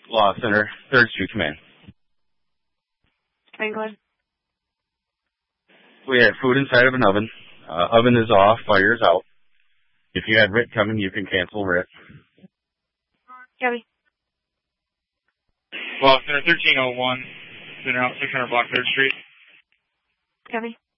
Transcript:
Law Center, 3rd Street Command. Franklin. We had food inside of an oven. Oven is off, fire is out. If you had writ coming, you can cancel writ. Gabby. Law Center 1301, Center out 600 block 3rd Street. Gabby.